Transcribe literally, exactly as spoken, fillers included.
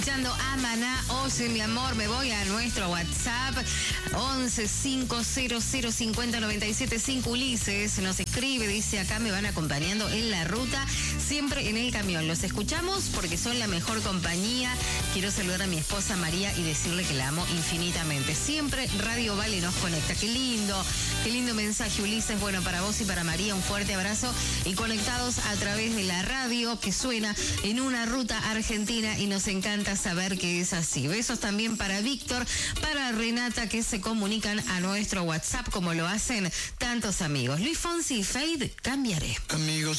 Escuchando a Maná, Oye mi amor, me voy a nuestro WhatsApp once cinco cero cero cincuenta noventa y siete cinco. Ulises nos escribe, dice acá me van acompañando en la ruta, siempre en el camión. Los escuchamos porque son la mejor compañía. Quiero saludar a mi esposa María y decirle que la amo infinitamente. Siempre Radio Vale nos conecta. Qué lindo, qué lindo mensaje, Ulises. Bueno, para vos y para María un fuerte abrazo y conectados a través de la radio que suena en una ruta argentina y nos encanta saber que es así. Besos también para Víctor, para Renata, que se comunican a nuestro WhatsApp como lo hacen tantos amigos. Luis Fonsi y Fade, Cambiaré. Amigos.